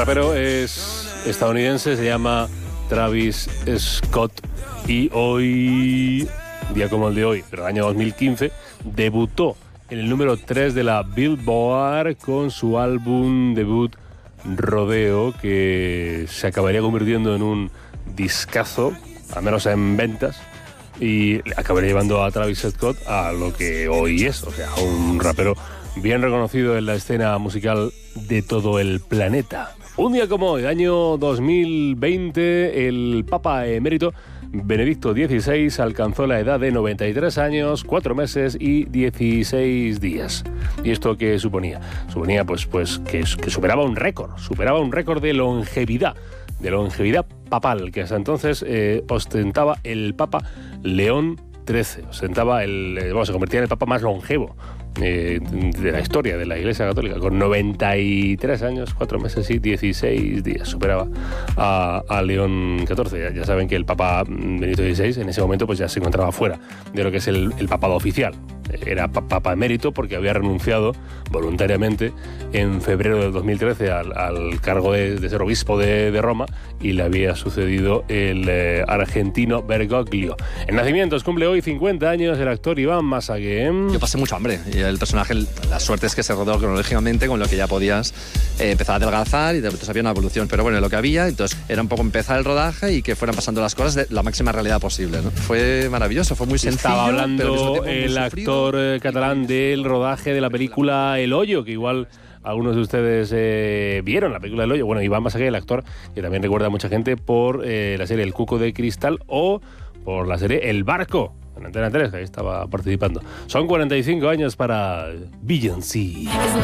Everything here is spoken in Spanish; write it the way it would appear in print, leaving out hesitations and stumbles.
rapero es estadounidense, se llama Travis Scott y hoy, día como el de hoy, pero año 2015, debutó en el número 3 de la Billboard con su álbum debut Rodeo, que se acabaría convirtiendo en un discazo, al menos en ventas, y acabaría llevando a Travis Scott a lo que hoy es, o sea, un rapero bien reconocido en la escena musical de todo el planeta. Un día como hoy, año 2020, el Papa Emérito Benedicto XVI alcanzó la edad de 93 años, 4 meses y 16 días. ¿Y esto qué suponía? Suponía pues que superaba un récord de longevidad papal, que hasta entonces ostentaba el Papa León XIII. Se convertía en el Papa más longevo de la historia de la Iglesia Católica, con 93 años, 4 meses y 16 días. Superaba a León XIV. Ya saben que el Papa Benedicto XVI en ese momento pues ya se encontraba fuera de lo que es el papado oficial. Era Papa emérito porque había renunciado voluntariamente en febrero del 2013 al cargo de ser obispo de Roma, y le había sucedido el argentino Bergoglio. En nacimientos cumple hoy 50 años el actor Iván Massagué. Yo pasé mucho hambre, y el personaje, la suerte es que se rodó cronológicamente, con lo que ya podías empezar a adelgazar y entonces había una evolución, pero bueno, lo que había, entonces era un poco empezar el rodaje y que fueran pasando las cosas de la máxima realidad posible, ¿no? Fue maravilloso, fue muy sencillo. Estaba hablando pero al mismo tiempo muy el sufrido. actor catalán del rodaje de la película El Hoyo, que igual algunos de ustedes vieron la película El Hoyo. Bueno, Iván Massagué, el actor, que también recuerda a mucha gente por la serie El Cuco de Cristal o por la serie El Barco, en Antena 3, que ahí estaba participando. Son 45 años para Beyoncé.